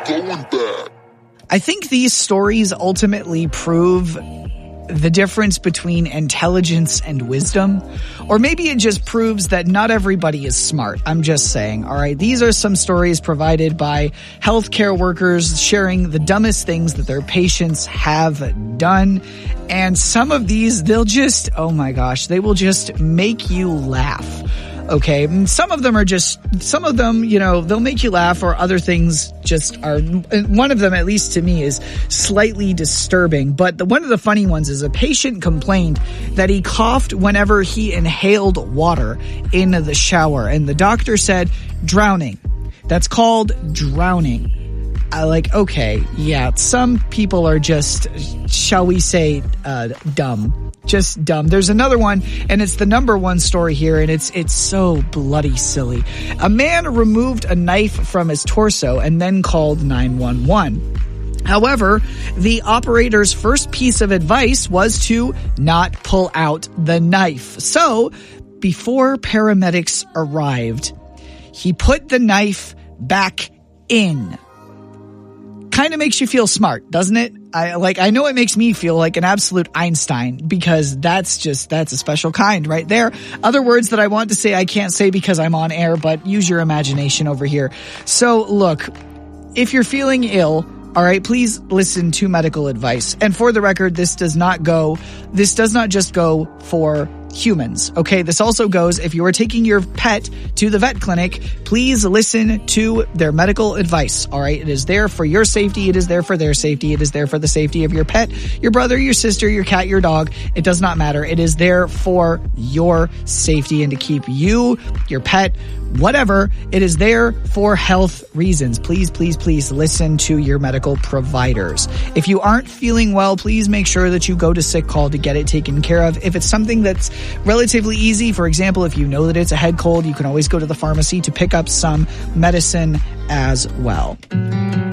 going bad. I think these stories ultimately prove the difference between intelligence and wisdom. Or maybe it just proves that not everybody is smart. I'm just saying, all right? These are some stories provided by healthcare workers sharing the dumbest things that their patients have done. And some of these, they'll just, oh my gosh, they will just make you laugh. Okay, and some of them, they'll make you laugh, or other things just are, one of them, at least to me, is slightly disturbing. But one of the funny ones is a patient complained that he coughed whenever he inhaled water in the shower. And the doctor said, drowning. That's called drowning. Okay, yeah, some people are just, shall we say, dumb. Just dumb. There's another one, and it's the number one story here, and it's so bloody silly. A man removed a knife from his torso and then called 911. However, the operator's first piece of advice was to not pull out the knife. So, before paramedics arrived, he put the knife back in. Kind of makes you feel smart, doesn't it? I know it makes me feel like an absolute Einstein, because that's a special kind right there. Other words that I want to say I can't say because I'm on air, but use your imagination over here. So look, if you're feeling ill, all right, please listen to medical advice. And for the record, this does not just go for humans. Okay, this also goes if you are taking your pet to the vet clinic, please listen to their medical advice. All right, it is there for your safety. It is there for their safety. It is there for the safety of your pet, your brother, your sister, your cat, your dog. It does not matter. It is there for your safety and to keep you, your pet, whatever. It is there for health reasons. Please, please, please listen to your medical providers. If you aren't feeling well, please make sure that you go to sick call to get it taken care of. If it's something that's relatively easy, for example, if you know that it's a head cold, you can always go to the pharmacy to pick up some medicine as well.